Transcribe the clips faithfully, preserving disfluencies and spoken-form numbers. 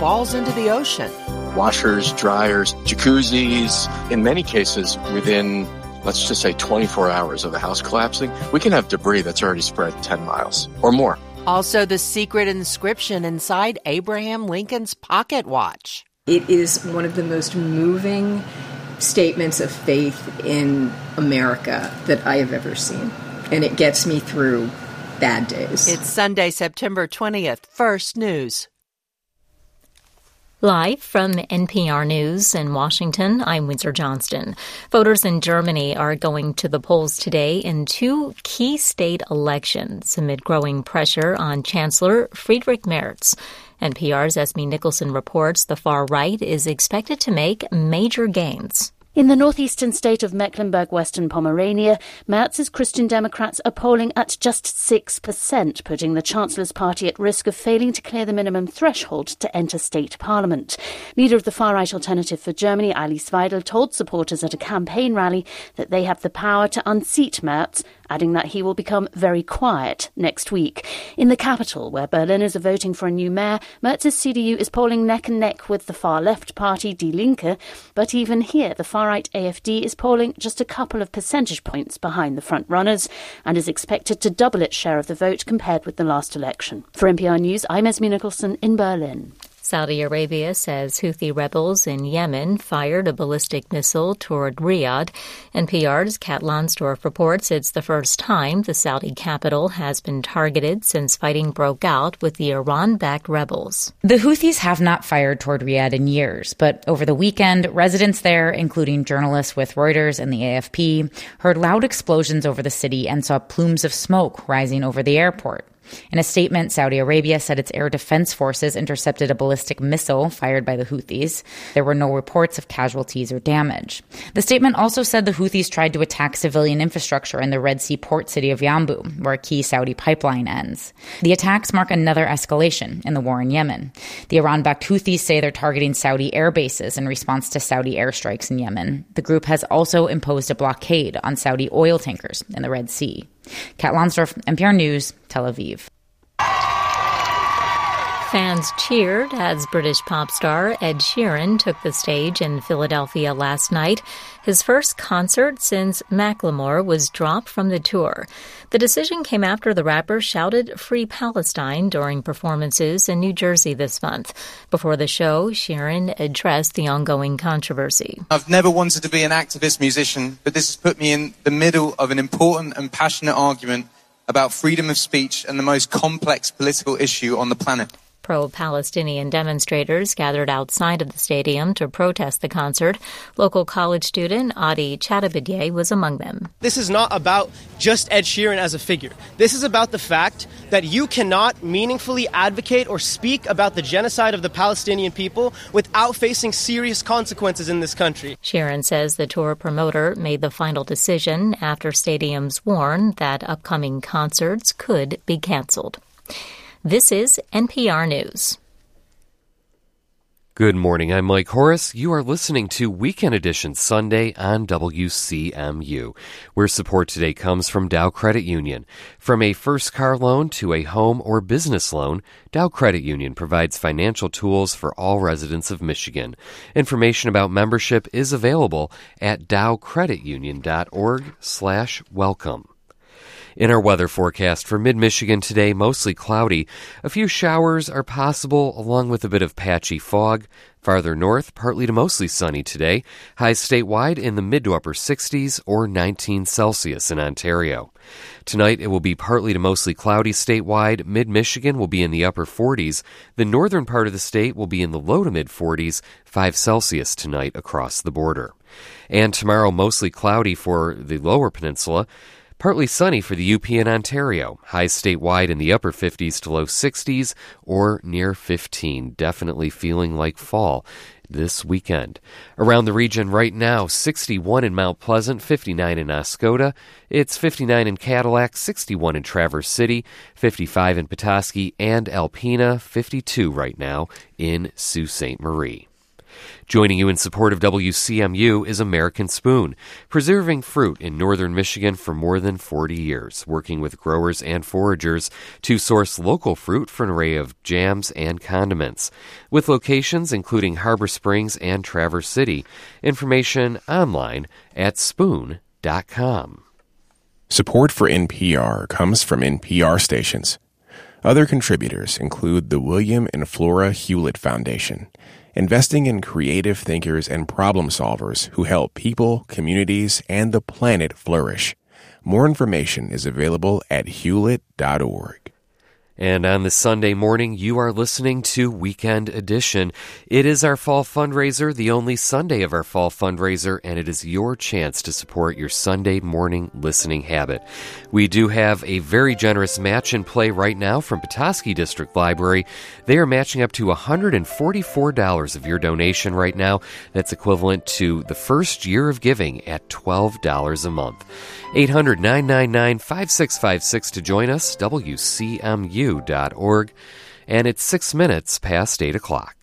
falls into the ocean. Washers, dryers, jacuzzis, in many cases within, let's just say twenty-four hours of the house collapsing, we can have debris that's already spread ten miles or more. Also, the secret inscription inside Abraham Lincoln's pocket watch. It is one of the most moving statements of faith in America that I have ever seen. And it gets me through bad days. It's Sunday, September twentieth. First News. Live from N P R News in Washington, I'm Windsor Johnston. Voters in Germany are going to the polls today in two key state elections amid growing pressure on Chancellor Friedrich Merz. N P R's Esme Nicholson reports the far right is expected to make major gains. In the northeastern state of Mecklenburg-Western Pomerania, Merz's Christian Democrats are polling at just six percent, putting the Chancellor's party at risk of failing to clear the minimum threshold to enter state parliament. Leader of the far-right Alternative for Germany, Alice Weidel, told supporters at a campaign rally that they have the power to unseat Merz, adding that he will become very quiet next week. In the capital, where Berliners are voting for a new mayor, Merz's C D U is polling neck and neck with the far-left party Die Linke, but even here the far-right A F D is polling just a couple of percentage points behind the front-runners and is expected to double its share of the vote compared with the last election. For N P R News, I'm Esme Nicholson in Berlin. Saudi Arabia says Houthi rebels in Yemen fired a ballistic missile toward Riyadh. N P R's Kat Lonsdorf reports it's the first time the Saudi capital has been targeted since fighting broke out with the Iran-backed rebels. The Houthis have not fired toward Riyadh in years, but over the weekend, residents there, including journalists with Reuters and the A F P, heard loud explosions over the city and saw plumes of smoke rising over the airport. In a statement, Saudi Arabia said its air defense forces intercepted a ballistic missile fired by the Houthis. There were no reports of casualties or damage. The statement also said the Houthis tried to attack civilian infrastructure in the Red Sea port city of Yanbu, where a key Saudi pipeline ends. The attacks mark another escalation in the war in Yemen. The Iran-backed Houthis say they're targeting Saudi air bases in response to Saudi airstrikes in Yemen. The group has also imposed a blockade on Saudi oil tankers in the Red Sea. Kat Lonsdorf, N P R News, Tel Aviv. Fans cheered as British pop star Ed Sheeran took the stage in Philadelphia last night, his first concert since Macklemore was dropped from the tour. The decision came after the rapper shouted Free Palestine during performances in New Jersey this month. Before the show, Sheeran addressed the ongoing controversy. I've never wanted to be an activist musician, but this has put me in the middle of an important and passionate argument about freedom of speech and the most complex political issue on the planet. Pro-Palestinian demonstrators gathered outside of the stadium to protest the concert. Local college student Adi Chatabidye was among them. This is not about just Ed Sheeran as a figure. This is about the fact that you cannot meaningfully advocate or speak about the genocide of the Palestinian people without facing serious consequences in this country. Sheeran says the tour promoter made the final decision after stadiums warned that upcoming concerts could be canceled. This is N P R News. Good morning, I'm Mike Horace. You are listening to Weekend Edition Sunday on W C M U, where support today comes from Dow Credit Union. From a first car loan to a home or business loan, Dow Credit Union provides financial tools for all residents of Michigan. Information about membership is available at dowcreditunion.org slash welcome. In our weather forecast for mid-Michigan today, mostly cloudy. A few showers are possible, along with a bit of patchy fog. Farther north, partly to mostly sunny today. Highs statewide in the mid to upper sixties or nineteen Celsius in Ontario. Tonight, it will be partly to mostly cloudy statewide. Mid-Michigan will be in the upper forties. The northern part of the state will be in the low to mid-forties, five Celsius tonight across the border. And tomorrow, mostly cloudy for the lower peninsula. Partly sunny for the U P and Ontario. Highs statewide in the upper fifties to low sixties or near fifteen. Definitely feeling like fall this weekend. Around the region right now, sixty-one in Mount Pleasant, fifty-nine in Oscoda. It's fifty-nine in Cadillac, sixty-one in Traverse City, fifty-five in Petoskey and Alpena, fifty-two right now in Sault Ste. Marie. Joining you in support of W C M U is American Spoon, preserving fruit in northern Michigan for more than forty years, working with growers and foragers to source local fruit for an array of jams and condiments. With locations including Harbor Springs and Traverse City. Information online at spoon dot com. Support for N P R comes from N P R stations. Other contributors include the William and Flora Hewlett Foundation, investing in creative thinkers and problem solvers who help people, communities, and the planet flourish. More information is available at hewlett dot org. And on this Sunday morning, you are listening to Weekend Edition. It is our fall fundraiser, the only Sunday of our fall fundraiser, and it is your chance to support your Sunday morning listening habit. We do have a very generous match in play right now from Petoskey District Library. They are matching up to one hundred forty-four dollars of your donation right now. That's equivalent to the first year of giving at twelve dollars a month. eight hundred, nine nine nine, five six five six to join us, W C M U dot org, and it's six minutes past eight o'clock.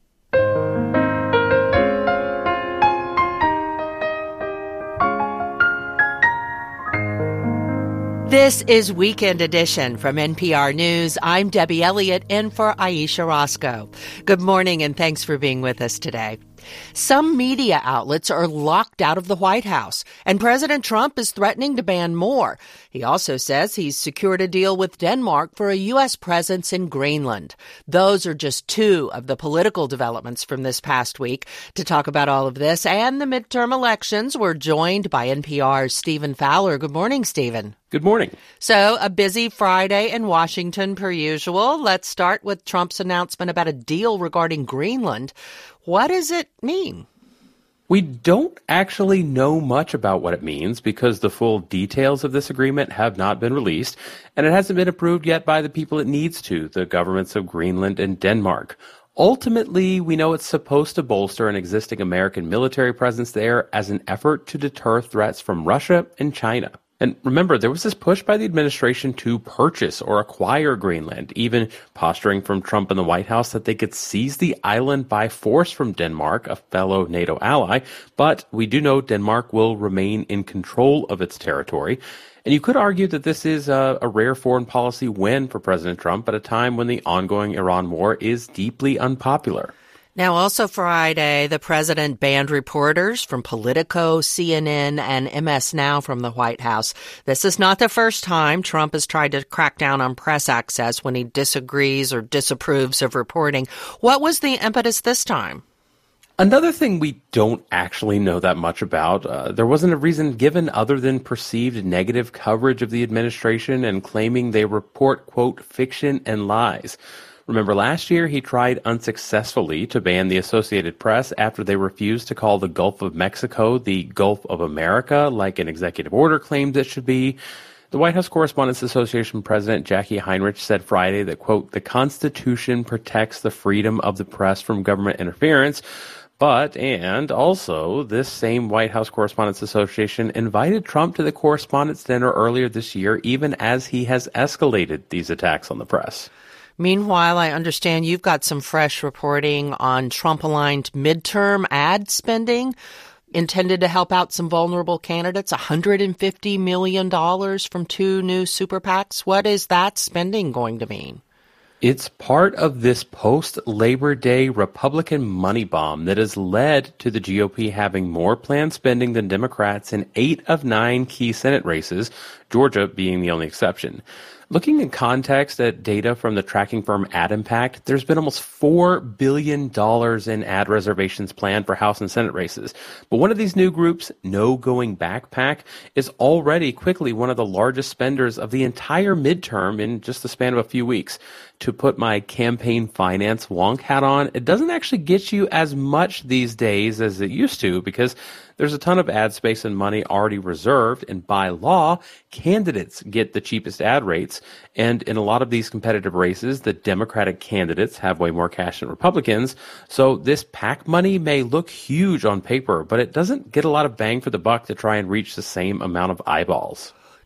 This is Weekend Edition from N P R News. I'm Debbie Elliott in for Aisha Roscoe. Good morning and thanks for being with us today. Some media outlets are locked out of the White House, and President Trump is threatening to ban more. He also says he's secured a deal with Denmark for a U S presence in Greenland. Those are just two of the political developments from this past week. To talk about all of this and the midterm elections, we're joined by N P R's Stephen Fowler. Good morning, Stephen. Good morning. So, a busy Friday in Washington per usual. Let's start with Trump's announcement about a deal regarding Greenland. What does it mean? We don't actually know much about what it means because the full details of this agreement have not been released, and it hasn't been approved yet by the people it needs to, the governments of Greenland and Denmark. Ultimately, we know it's supposed to bolster an existing American military presence there as an effort to deter threats from Russia and China. And remember, there was this push by the administration to purchase or acquire Greenland, even posturing from Trump in the White House that they could seize the island by force from Denmark, a fellow NATO ally. But we do know Denmark will remain in control of its territory. And you could argue that this is a, a rare foreign policy win for President Trump at a time when the ongoing Iran war is deeply unpopular. Now, also Friday, the president banned reporters from Politico, C N N, and M S Now from the White House. This is not the first time Trump has tried to crack down on press access when he disagrees or disapproves of reporting. What was the impetus this time? Another thing we don't actually know that much about, uh, there wasn't a reason given other than perceived negative coverage of the administration and claiming they report, quote, fiction and lies. Remember, last year he tried unsuccessfully to ban the Associated Press after they refused to call the Gulf of Mexico the Gulf of America, like an executive order claimed it should be. The White House Correspondents Association President Jackie Heinrich said Friday that, quote, the Constitution protects the freedom of the press from government interference. But, and also, this same White House Correspondents Association invited Trump to the Correspondents' Dinner earlier this year, even as he has escalated these attacks on the press. Meanwhile, I understand you've got some fresh reporting on Trump-aligned midterm ad spending intended to help out some vulnerable candidates, one hundred fifty million dollars from two new super PACs. What is that spending going to mean? It's part of this post-Labor Day Republican money bomb that has led to the G O P having more planned spending than Democrats in eight of nine key Senate races, Georgia being the only exception. Looking in context at data from the tracking firm AdImpact, there's been almost four billion dollars in ad reservations planned for House and Senate races. But one of these new groups, No Going Back PAC, is already quickly one of the largest spenders of the entire midterm in just the span of a few weeks. To put my campaign finance wonk hat on, it doesn't actually get you as much these days as it used to because there's a ton of ad space and money already reserved, and by law, candidates get the cheapest ad rates. And in a lot of these competitive races, the Democratic candidates have way more cash than Republicans. So this PAC money may look huge on paper, but it doesn't get a lot of bang for the buck to try and reach the same amount of eyeballs.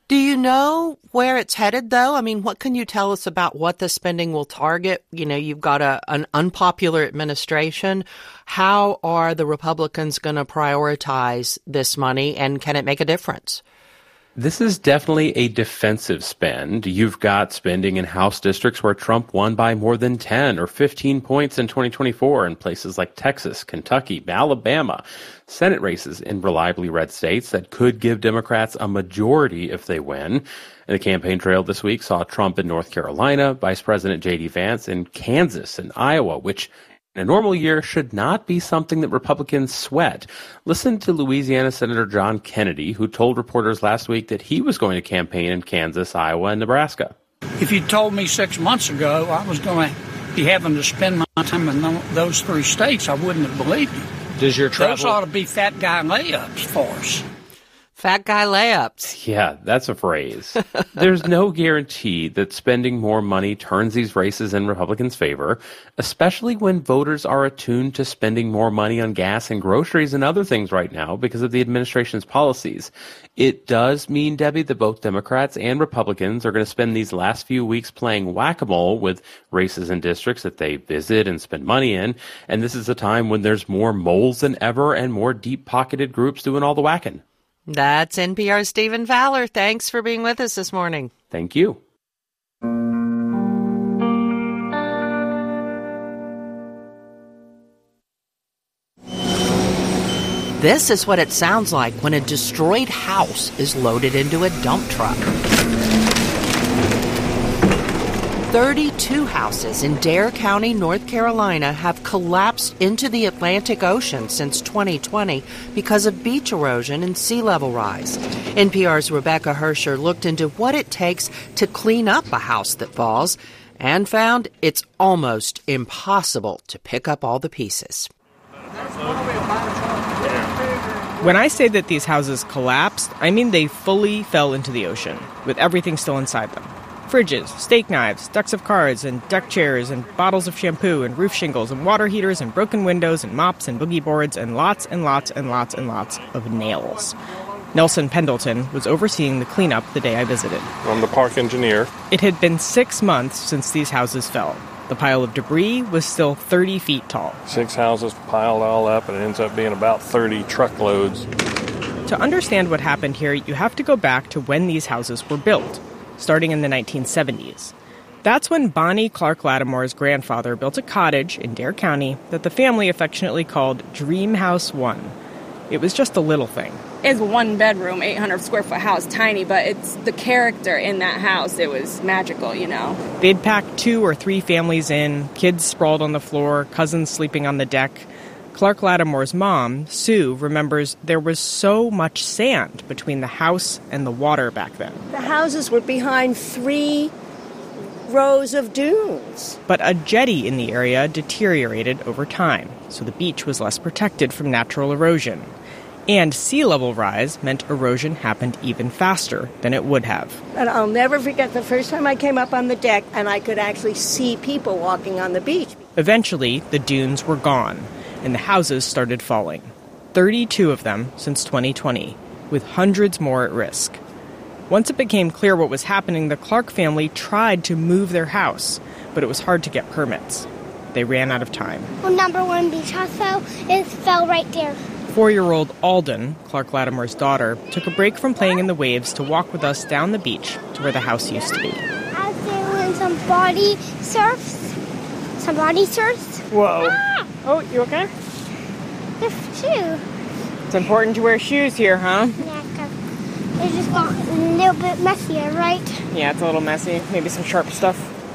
Do you know where it's headed, though? I mean, what can you tell us about what the spending will target? You know, you've got a, an unpopular administration. How are the Republicans going to prioritize this money, and can it make a difference? This is definitely a defensive spend. You've got spending in House districts where Trump won by more than ten or fifteen points in twenty twenty-four in places like Texas, Kentucky, Alabama. Senate races in reliably red states that could give Democrats a majority if they win. And the campaign trail this week saw Trump in North Carolina, Vice President J D Vance in Kansas and Iowa, which in a normal year should not be something that Republicans sweat. Listen to Louisiana Senator John Kennedy, who told reporters last week that he was going to campaign in Kansas, Iowa, and Nebraska. If you'd told me six months ago I was going to be having to spend my time in those three states, I wouldn't have believed you. Does your travel... Those ought to be fat guy layups for us. Fat guy layups. Yeah, that's a phrase. There's no guarantee that spending more money turns these races in Republicans' favor, especially when voters are attuned to spending more money on gas and groceries and other things right now because of the administration's policies. It does mean, Debbie, that both Democrats and Republicans are going to spend these last few weeks playing whack-a-mole with races and districts that they visit and spend money in. And this is a time when there's more moles than ever and more deep-pocketed groups doing all the whacking. That's N P R's Stephen Fowler. Thanks for being with us this morning. Thank you. This is what it sounds like when a destroyed house is loaded into a dump truck. thirty-two houses in Dare County, North Carolina, have collapsed into the Atlantic Ocean since twenty twenty because of beach erosion and sea level rise. N P R's Rebecca Hersher looked into what it takes to clean up a house that falls and found it's almost impossible to pick up all the pieces. When I say that these houses collapsed, I mean they fully fell into the ocean, with everything still inside them. Fridges, steak knives, decks of cards, and deck chairs, and bottles of shampoo, and roof shingles, and water heaters, and broken windows, and mops, and boogie boards, and lots and lots and lots and lots of nails. Nelson Pendleton was overseeing the cleanup the day I visited. I'm the park engineer. It had been six months since these houses fell. The pile of debris was still thirty feet tall. Six houses piled all up, and it ends up being about thirty truckloads. To understand what happened here, you have to go back to when these houses were built, starting in the nineteen seventies. That's when Bonnie Clark Lattimore's grandfather built a cottage in Dare County that the family affectionately called Dream House One. It was just a little thing. It's a one-bedroom, eight hundred square foot house, tiny, but it's the character in that house. It was magical, you know. They'd packed two or three families in, kids sprawled on the floor, cousins sleeping on the deck. Clark Lattimore's mom, Sue, remembers there was so much sand between the house and the water back then. The houses were behind three rows of dunes. But a jetty in the area deteriorated over time, so the beach was less protected from natural erosion. And sea level rise meant erosion happened even faster than it would have. And I'll never forget the first time I came up on the deck and I could actually see people walking on the beach. Eventually, the dunes were gone, and the houses started falling. thirty-two of them since twenty twenty, with hundreds more at risk. Once it became clear what was happening, the Clark family tried to move their house, but it was hard to get permits. They ran out of time. Well, number one beach house fell, it fell right there. Four-year-old Alden, Clark Lattimore's daughter, took a break from playing in the waves to walk with us down the beach to where the house used to be. I was doing some body surfs. Some body surfs. Whoa. Ah! Oh, you okay? The shoe. It's important to wear shoes here, huh? Yeah, because it just got a little bit messier, right? Yeah, it's a little messy. Maybe some sharp stuff.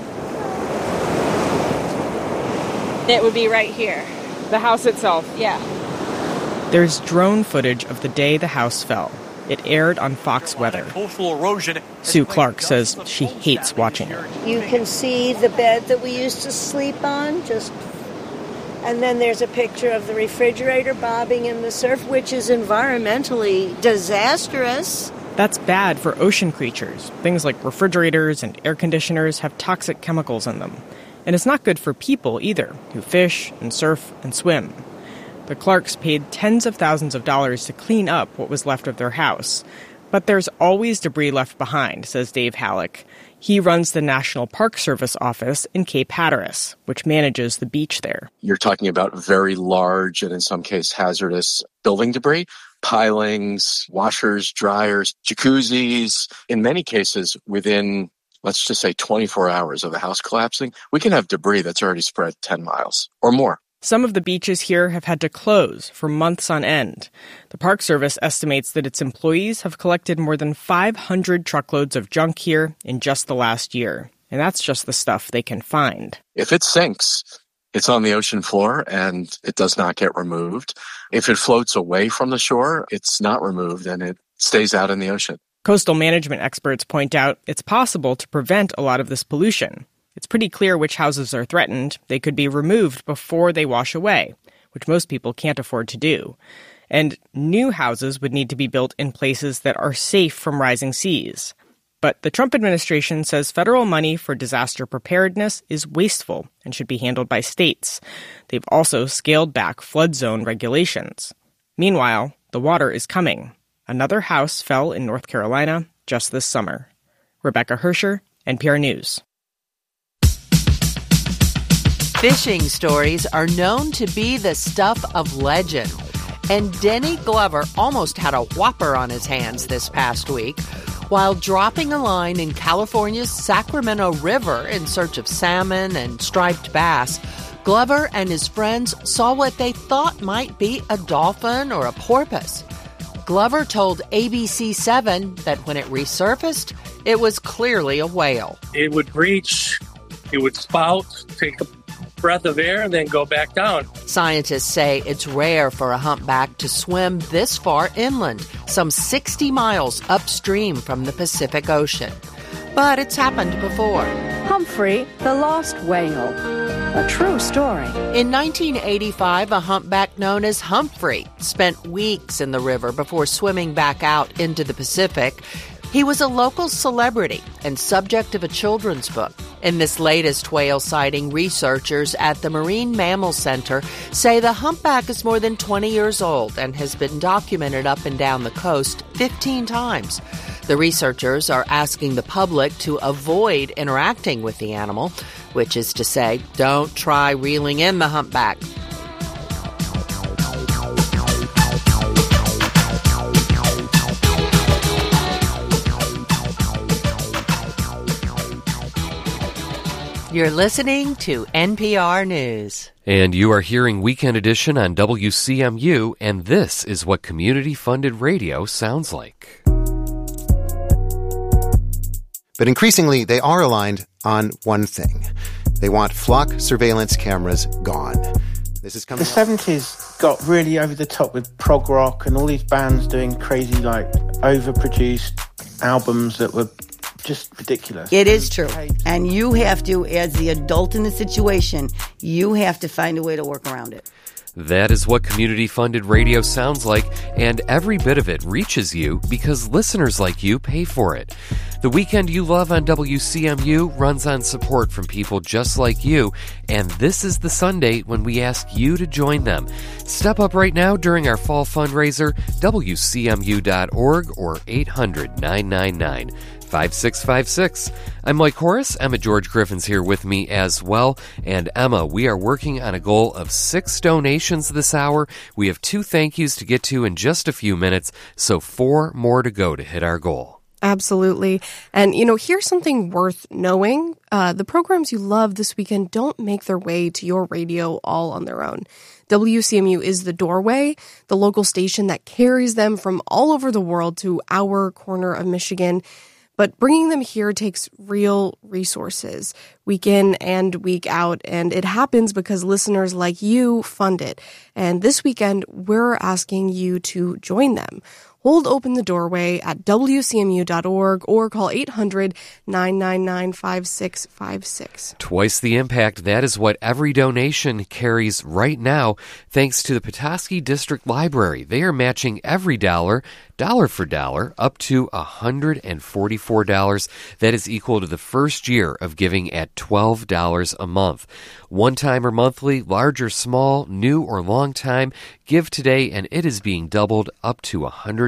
It would be right here. The house itself? Yeah. There's drone footage of the day the house fell. It aired on Fox Weather. Coastal erosion. Sue Clark says she hates watching it. You can see the bed that we used to sleep on, just, and then there's a picture of the refrigerator bobbing in the surf, which is environmentally disastrous. That's bad for ocean creatures. Things like refrigerators and air conditioners have toxic chemicals in them. And it's not good for people either, who fish and surf and swim. The Clarks paid tens of thousands of dollars to clean up what was left of their house, But there's always debris left behind, says Dave Halleck. He runs the National Park Service office in Cape Hatteras, which manages the beach there. You're talking about very large and in some cases hazardous building debris, pilings, washers, dryers, jacuzzis. In many cases, within, let's just say twenty-four hours of a house collapsing, we can have debris that's already spread ten miles or more. Some of the beaches here have had to close for months on end. The Park Service estimates that its employees have collected more than five hundred truckloads of junk here in just the last year. And that's just the stuff they can find. If it sinks, it's on the ocean floor and it does not get removed. If it floats away from the shore, it's not removed and it stays out in the ocean. Coastal management experts point out it's possible to prevent a lot of this pollution. It's pretty clear which houses are threatened. They could be removed before they wash away, which most people can't afford to do. And new houses would need to be built in places that are safe from rising seas. But the Trump administration says federal money for disaster preparedness is wasteful and should be handled by states. They've also scaled back flood zone regulations. Meanwhile, the water is coming. Another house fell in North Carolina just this summer. Rebecca Hersher, N P R News. Fishing stories are known to be the stuff of legend. And Denny Glover almost had a whopper on his hands this past week while dropping a line in California's Sacramento River in search of salmon and striped bass. Glover and his friends saw what they thought might be a dolphin or a porpoise. Glover told A B C seven that when it resurfaced, it was clearly a whale. It would breach, it would spout, take a breath of air, and then go back down. Scientists say it's rare for a humpback to swim this far inland, some sixty miles upstream from the Pacific Ocean. But it's happened before. Humphrey, the lost whale. A true story. In nineteen eighty-five, a humpback known as Humphrey spent weeks in the river before swimming back out into the Pacific. He was a local celebrity and subject of a children's book. In this latest whale sighting, researchers at the Marine Mammal Center say the humpback is more than twenty years old and has been documented up and down the coast fifteen times. The researchers are asking the public to avoid interacting with the animal, which is to say, don't try reeling in the humpback. You're listening to N P R News. And you are hearing Weekend Edition on W C M U, and this is what community-funded radio sounds like. But increasingly, they are aligned on one thing. They want flock surveillance cameras gone. This is coming. The seventies got really over the top with prog rock and all these bands doing crazy, like, overproduced albums that were just ridiculous. It is true. And you have to, as the adult in the situation, you have to find a way to work around it. That is what community-funded radio sounds like, and every bit of it reaches you because listeners like you pay for it. The Weekend You Love on W C M U runs on support from people just like you, and this is the Sunday when we ask you to join them. Step up right now during our fall fundraiser, W C M U dot org or eight hundred, nine nine nine, five six five six. I'm Mike Horace. Emma George Griffin's here with me as well. And Emma, we are working on a goal of six donations this hour. We have two thank yous to get to in just a few minutes, so four more to go to hit our goal. Absolutely. And, you know, here's something worth knowing. Uh, the programs you love this weekend don't make their way to your radio all on their own. W C M U is the doorway, the local station that carries them from all over the world to our corner of Michigan. But bringing them here takes real resources, week in and week out, and it happens because listeners like you fund it. And this weekend, we're asking you to join them. Hold open the doorway at W C M U dot org or call eight hundred, nine nine nine, five six five six. Twice the impact. That is what every donation carries right now, thanks to the Petoskey District Library. They are matching every dollar, dollar for dollar, up to one hundred forty-four dollars. That is equal to the first year of giving at twelve dollars a month. One time or monthly, large or small, new or long time, give today, and it is being doubled up to one hundred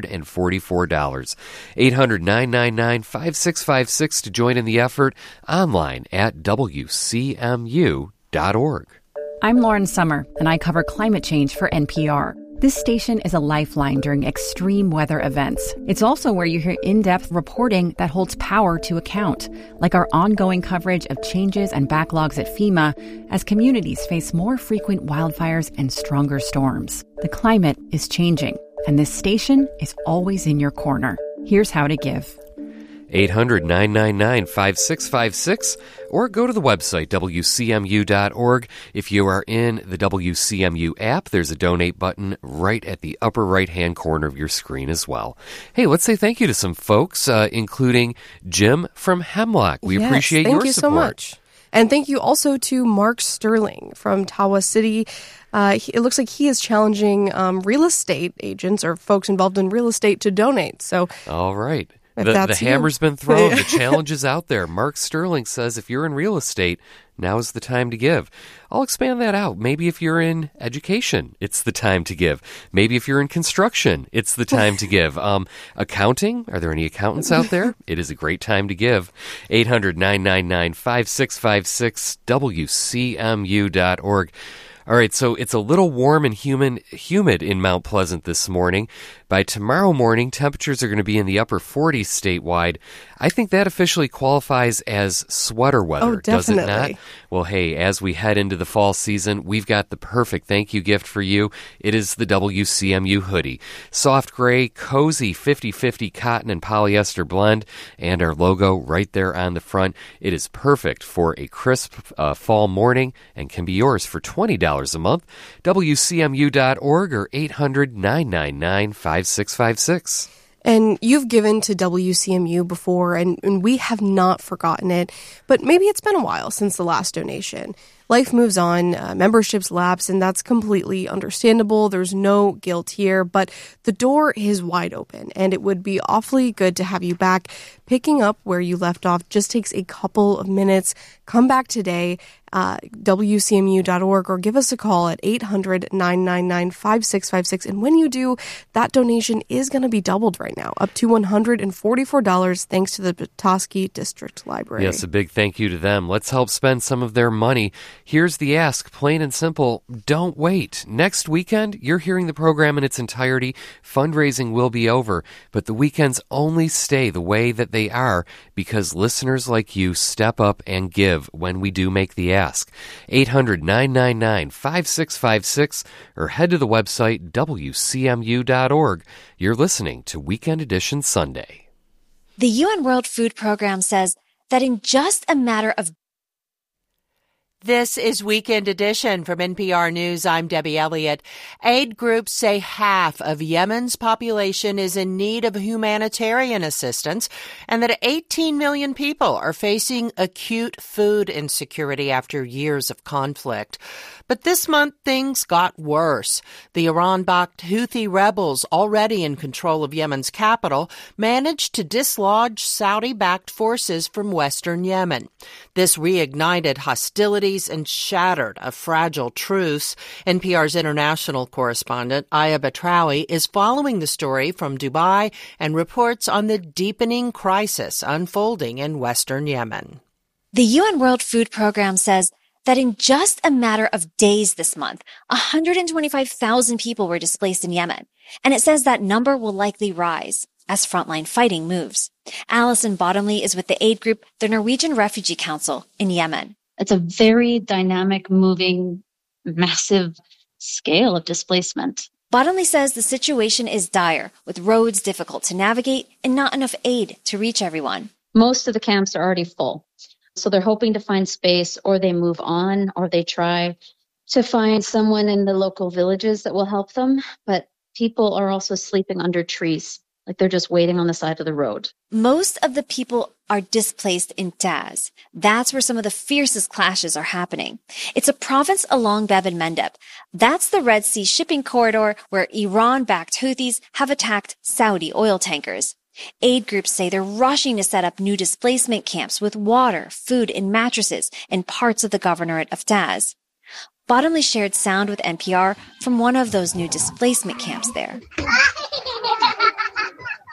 hundred forty-four dollars. eight hundred, nine nine nine, five six five six to join in the effort, online at W C M U dot org. I'm Lauren Summer, and I cover climate change for N P R. This station is a lifeline during extreme weather events. It's also where you hear in-depth reporting that holds power to account, like our ongoing coverage of changes and backlogs at FEMA as communities face more frequent wildfires and stronger storms. The climate is changing, and this station is always in your corner. Here's how to give. eight hundred, nine nine nine, five six five six, or go to the website, W C M U dot org. If you are in the W C M U app, there's a donate button right at the upper right-hand corner of your screen as well. Hey, let's say thank you to some folks, uh, including Jim from Hemlock. We yes, appreciate thank your you support. so much. And thank you also to Mark Sterling from Tawa City. Uh, he, it looks like he is challenging um, real estate agents or folks involved in real estate to donate. So, all right. If The, that's the you. hammer's been thrown. The challenge is out there. Mark Sterling says if you're in real estate, now is the time to give. I'll expand that out. Maybe if you're in education, it's the time to give. Maybe if you're in construction, it's the time to give. Um, accounting, are there any accountants out there? It is a great time to give. eight hundred, nine nine nine, five six five six, W C M U dot org. All right, so it's a little warm and humid, humid in Mount Pleasant this morning. By tomorrow morning, temperatures are going to be in the upper forties statewide. I think that officially qualifies as sweater weather, Oh, does it definitely. not? Well, hey, as we head into the fall season, we've got the perfect thank you gift for you. It is the W C M U hoodie. Soft gray, cozy fifty-fifty cotton and polyester blend, and our logo right there on the front. It is perfect for a crisp uh, fall morning and can be yours for twenty dollars a month. W C M U dot org or eight hundred, nine nine nine, five six five six. And you've given to W C M U before, and, and we have not forgotten it. But maybe it's been a while since the last donation. Life moves on, uh, memberships lapse, and that's completely understandable. There's no guilt here, but the door is wide open, and it would be awfully good to have you back. Picking up where you left off just takes a couple of minutes. Come back today, uh, W C M U dot org, or give us a call at eight hundred, nine nine nine, five six five six. And when you do, that donation is going to be doubled right now, up to one hundred forty-four dollars, thanks to the Petoskey District Library. Yes, a big thank you to them. Let's help spend some of their money. Here's the ask, plain and simple, don't wait. Next weekend, you're hearing the program in its entirety. Fundraising will be over, but the weekends only stay the way that they are because listeners like you step up and give when we do make the ask. eight hundred, nine nine nine, five six five six or head to the website W C M U dot org. You're listening to Weekend Edition Sunday. The U N World Food Program says that in just a matter of This is Weekend Edition from N P R News. I'm Debbie Elliott. Aid groups say half of Yemen's population is in need of humanitarian assistance and that eighteen million people are facing acute food insecurity after years of conflict. But this month, things got worse. The Iran-backed Houthi rebels, already in control of Yemen's capital, managed to dislodge Saudi-backed forces from western Yemen. This reignited hostilities and shattered a fragile truce. N P R's international correspondent, Aya Batrawi, is following the story from Dubai and reports on the deepening crisis unfolding in western Yemen. The U N World Food Program says that in just a matter of days this month, one hundred twenty-five thousand people were displaced in Yemen. And it says that number will likely rise as frontline fighting moves. Alison Bottomley is with the aid group, the Norwegian Refugee Council in Yemen. It's a very dynamic, moving, massive scale of displacement. Bottomley says the situation is dire, with roads difficult to navigate and not enough aid to reach everyone. Most of the camps are already full. So they're hoping to find space, or they move on, or they try to find someone in the local villages that will help them. But people are also sleeping under trees, like they're just waiting on the side of the road. Most of the people are displaced in Taz. That's where some of the fiercest clashes are happening. It's a province along Bab el-Mandeb. That's the Red Sea shipping corridor where Iran-backed Houthis have attacked Saudi oil tankers. Aid groups say they're rushing to set up new displacement camps with water, food, and mattresses in parts of the governorate of Taz. Bottomley shared sound with N P R from one of those new displacement camps there.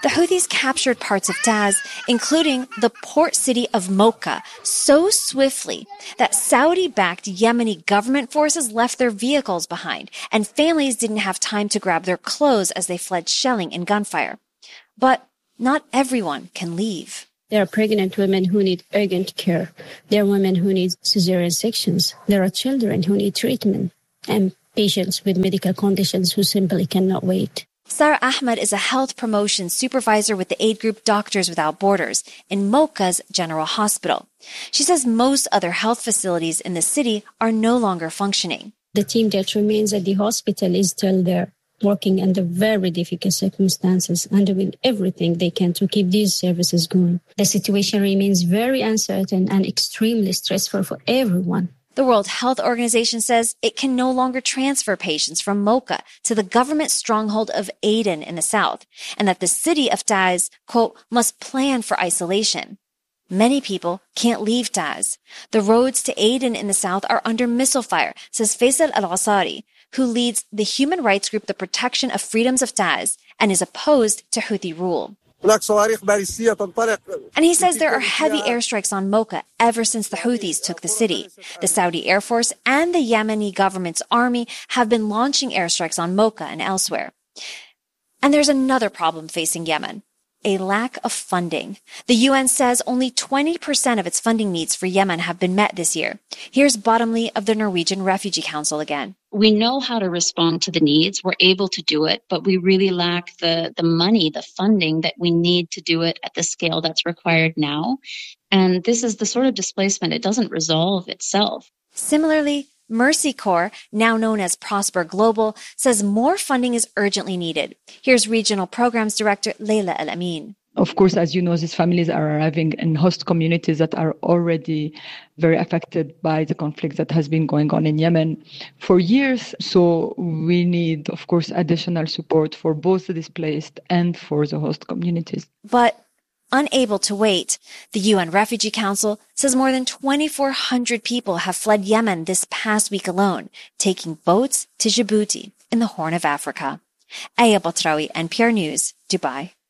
The Houthis captured parts of Taiz, including the port city of Mocha, so swiftly that Saudi-backed Yemeni government forces left their vehicles behind, and families didn't have time to grab their clothes as they fled shelling and gunfire. But not everyone can leave. There are pregnant women who need urgent care. There are women who need cesarean sections. There are children who need treatment, and patients with medical conditions who simply cannot wait. Sarah Ahmed is a health promotion supervisor with the aid group Doctors Without Borders in Mocha's General Hospital. She says most other health facilities in the city are no longer functioning. The team that remains at the hospital is still there, working under very difficult circumstances and doing everything they can to keep these services going. The situation remains very uncertain and extremely stressful for everyone. The World Health Organization says it can no longer transfer patients from Mocha to the government stronghold of Aden in the south, and that the city of Taiz, quote, must plan for isolation. Many people can't leave Taiz. The roads to Aden in the south are under missile fire, says Faisal Al-Asari, who leads the human rights group The Protection of Freedoms of Taiz and is opposed to Houthi rule. And he says there are heavy airstrikes on Mocha ever since the Houthis took the city. The Saudi Air Force and the Yemeni government's army have been launching airstrikes on Mocha and elsewhere. And there's another problem facing Yemen: a lack of funding. The U N says only twenty percent of its funding needs for Yemen have been met this year. Here's Bottomley of the Norwegian Refugee Council again. We know how to respond to the needs. We're able to do it, but we really lack the, the money, the funding that we need to do it at the scale that's required now. And this is the sort of displacement, it doesn't resolve itself. Similarly, Mercy Corps, now known as Prosper Global, says more funding is urgently needed. Here's Regional Programs Director Leila El-Amin. Of course, as you know, these families are arriving in host communities that are already very affected by the conflict that has been going on in Yemen for years. So we need, of course, additional support for both the displaced and for the host communities. But unable to wait, the U N Refugee Council says more than twenty-four hundred people have fled Yemen this past week alone, taking boats to Djibouti in the Horn of Africa. Aya Batrawi, N P R News, Dubai.